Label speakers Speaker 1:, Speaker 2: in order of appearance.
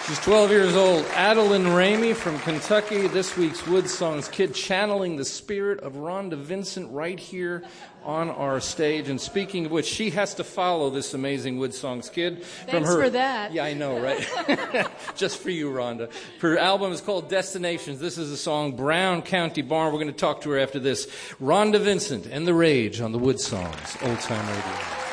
Speaker 1: She's 12 years old. Adeline Ramey from Kentucky, this week's Wood Songs kid, channeling the spirit of Rhonda Vincent right here on our stage. And speaking of which, she has to follow this amazing Wood Songs kid.
Speaker 2: Thanks for that.
Speaker 1: Yeah, I know, right? Just for you, Rhonda. Her album is called Destinations. This is the song Brown County Barn. We're going to talk to her after this. Rhonda Vincent and the Rage on the Wood Songs Old Time Radio.